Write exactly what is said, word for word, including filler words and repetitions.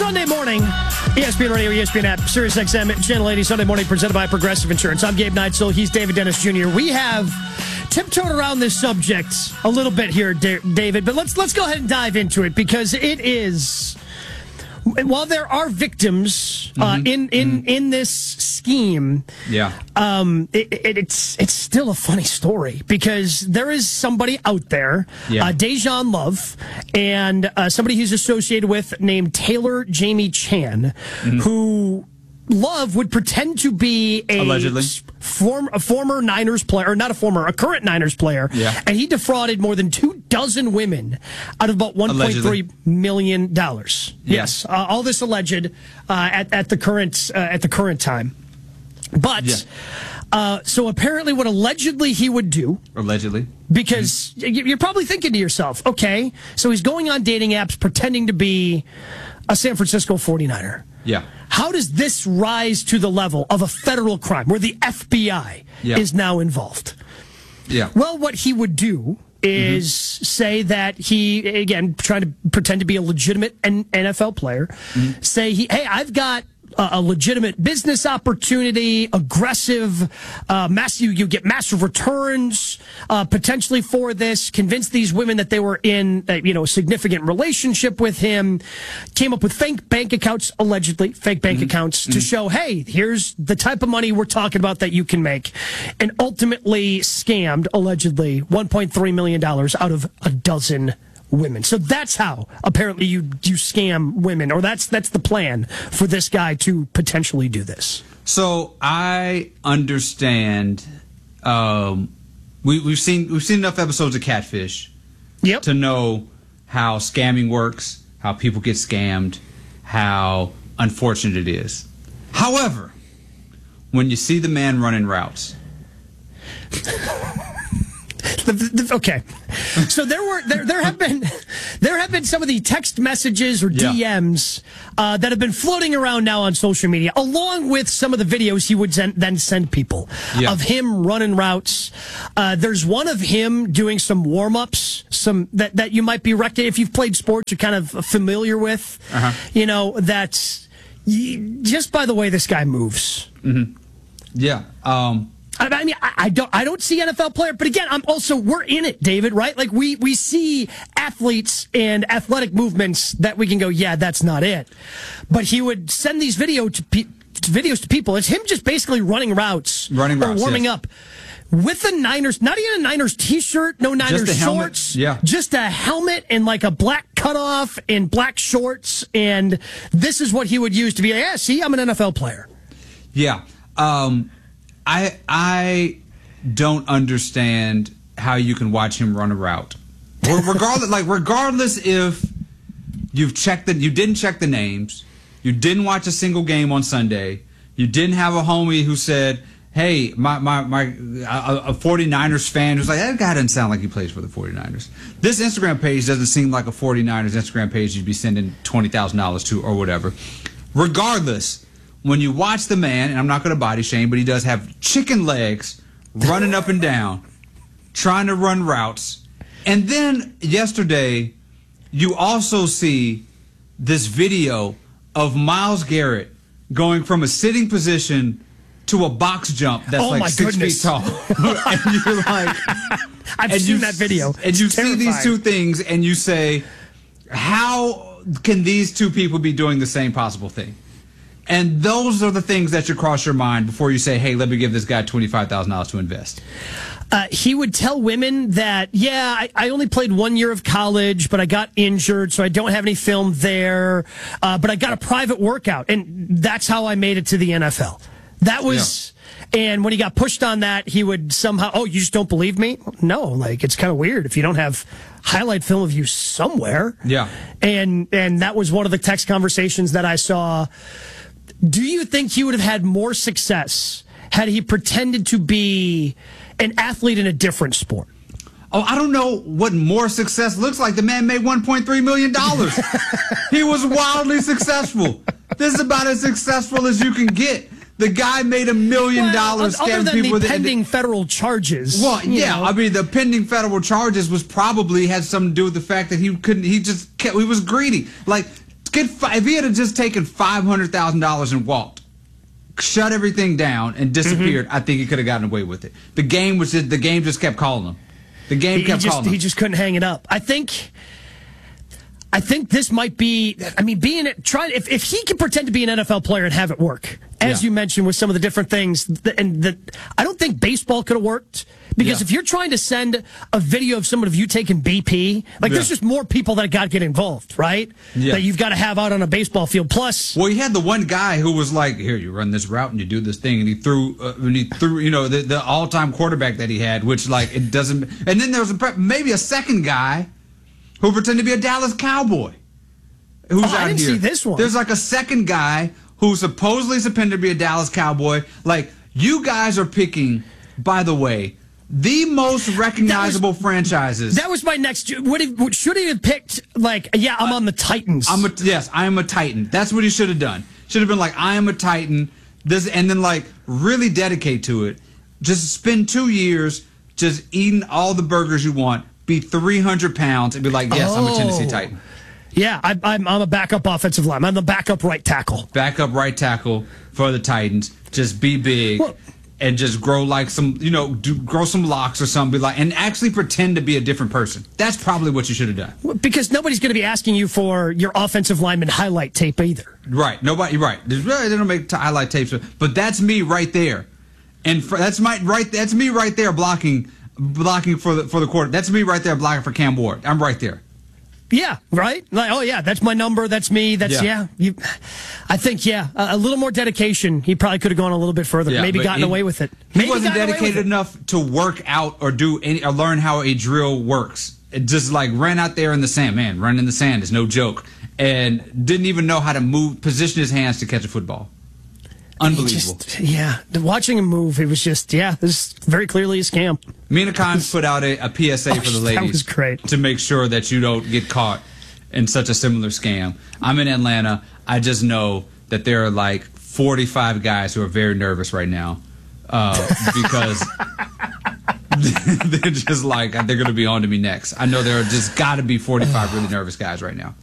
Sunday morning, E S P N Radio, E S P N app, Sirius X M, Channel eighty, Sunday morning, presented by Progressive Insurance. I'm Gabe Neitzel. He's David Dennis Junior We have tiptoed around this subject a little bit here, David, but let's let's go ahead and dive into it, because it is, while there are victims uh, mm-hmm. in in mm-hmm. in this scheme, yeah, um, it, it, it's it's still a funny story, because there is somebody out there, yeah. uh, Dejan Love, and uh, somebody he's associated with named Taylor Jamie Chan, mm-hmm. who Love would pretend to be a allegedly form, a former Niners player, or not a former, a current Niners player, yeah. and he defrauded more than two dozen women out of about one point three million dollars. Yeah. Yes, uh, all this alleged uh, at at the current uh, at the current time. But yeah. uh, so apparently, what allegedly he would do, allegedly, because mm-hmm. you're probably thinking to yourself, okay, so he's going on dating apps pretending to be a San Francisco forty-niner. Yeah. How does this rise to the level of a federal crime where the F B I yeah. is now involved? Yeah. Well, what he would do is mm-hmm. say that he, again, trying to pretend to be a legitimate N F L player, mm-hmm. say, he, hey, I've got a, a legitimate business opportunity, aggressive, uh, massive, you, you get massive returns uh, potentially for this, convince these women that they were in uh, you know, a significant relationship with him, came up with fake bank accounts, allegedly, fake bank mm-hmm. accounts, to mm-hmm. show, hey, here's the type of money we're talking about that you can make, and ultimately scammed, allegedly, one point three million dollars out of a dozen women. So that's how apparently you you scam women, or that's that's the plan for this guy to potentially do this. So I understand. Um, we, we've seen we've seen enough episodes of Catfish, yep. to know how scamming works, how people get scammed, how unfortunate it is. However, when you see the man running routes. The, the, okay, so there were there there have been there have been some of the text messages or D Ms yeah. uh, that have been floating around now on social media, along with some of the videos he would send, then send people yeah. of him running routes. Uh, there's one of him doing some warm ups, some that, that you might be rec- if you've played sports, you're kind of familiar with. Uh-huh. You know, that's just by the way this guy moves. Mm-hmm. Yeah. Um, I mean, I don't, I don't see N F L player, but again, I'm also, we're in it, David, right? Like we, we see athletes and athletic movements that we can go, yeah, that's not it. But he would send these video to pe- videos to people. It's him just basically running routes, running routes, or warming yes. up with the Niners, not even a Niners t-shirt, no Niners shorts, yeah. just a helmet and like a black cutoff and black shorts. And this is what he would use to be like, yeah, see, I'm an N F L player. Yeah. Um, I I don't understand how you can watch him run a route. Regardless, like regardless if you've checked the, you didn't check the names, you didn't watch a single game on Sunday, you didn't have a homie who said, "Hey, my my my a, a forty-niners fan who's like, that guy doesn't sound like he plays for the forty-niners." This Instagram page doesn't seem like a forty-niners Instagram page you'd be sending twenty thousand dollars to or whatever. Regardless. When you watch the man, and I'm not going to body shame, but he does have chicken legs running up and down, trying to run routes. And then yesterday, you also see this video of Myles Garrett going from a sitting position to a box jump that's oh like my six goodness. feet tall. And you're like, I've and seen you, that video. And you it's see terrifying. these two things, and you say, how can these two people be doing the same possible thing? And those are the things that should cross your mind before you say, hey, let me give this guy twenty-five thousand dollars to invest. Uh, he would tell women that, yeah, I, I only played one year of college, but I got injured, so I don't have any film there. Uh, but I got a private workout, and that's how I made it to the N F L. That was, yeah. And when he got pushed on that, he would somehow, oh, you just don't believe me? No, like, it's kind of weird if you don't have highlight film of you somewhere. Yeah. And And that was one of the text conversations that I saw. Do you think he would have had more success had he pretended to be an athlete in a different sport? Oh, I don't know what more success looks like. The man made one point three million dollars. He was wildly successful. This is about as successful as you can get. The guy made a million well, dollars other scamming than people the with pending it. federal charges. Well, yeah, know. I mean the pending federal charges was probably had something to do with the fact that he couldn't. He just kept, he was greedy. Like get fi- if he had just taken five hundred thousand dollars and walked, shut everything down and disappeared, mm-hmm. I think he could have gotten away with it. The game was just, the game just kept calling him. The game he, kept he just, calling him. He just couldn't hang it up. I think. I think this might be. I mean, being trying if if he can pretend to be an N F L player and have it work, as yeah. you mentioned with some of the different things, that, and that I don't think baseball could have worked because yeah. if you're trying to send a video of someone of you taking B P, like yeah. there's just more people that got to get involved, right? Yeah. That you've got to have out on a baseball field. Plus, well, he had the one guy who was like, "Here, you run this route and you do this thing," and he threw, uh, and he threw, you know, the, the all-time quarterback that he had, which like it doesn't. And then there was a, maybe a second guy who pretended to be a Dallas Cowboy. Who's oh, out I didn't here. see this one. There's like a second guy who supposedly pretended to be a Dallas Cowboy. Like, you guys are picking, by the way, the most recognizable that was, franchises. That was my next. Would he, should he have picked, like, yeah, I'm uh, on the Titans? I'm a, yes, I am a Titan. That's what he should have done. Should have been like, I am a Titan. This, and then, like, really dedicate to it. Just spend two years just eating all the burgers you want, be three hundred pounds, and be like, yes, oh. I'm a Tennessee Titan. Yeah, I, I'm I'm a backup offensive lineman. I'm the backup right tackle. Backup right tackle for the Titans. Just be big well, and just grow like some, you know, do, grow some locks or something. Be like, and actually pretend to be a different person. That's probably what you should have done. Because nobody's going to be asking you for your offensive lineman highlight tape either. Right. Nobody. Right. They don't make t- highlight tapes, but that's me right there, and for, that's my right. That's me right there blocking, blocking for the for the quarter. That's me right there blocking for Cam Ward. I'm right there. Yeah, right? Like, oh, yeah, that's my number. That's me. That's, yeah. yeah you, I think, yeah, a, a little more dedication. He probably could have gone a little bit further. Yeah, maybe gotten he, away with it. Maybe he wasn't dedicated enough to work out or do any, or learn how a drill works. It just, like, ran out there in the sand. Man, running in the sand is no joke. And didn't even know how to move, position his hands to catch a football. Unbelievable. Just, yeah, watching him move, it was just, yeah, this is very clearly a scam. Mina Kimes put out a, a P S A oh, for the ladies. That was great. To make sure that you don't get caught in such a similar scam. I'm in Atlanta. I just know that there are like forty-five guys who are very nervous right now uh, because they're just like, they're going to be on to me next. I know there are just got to be forty-five really nervous guys right now.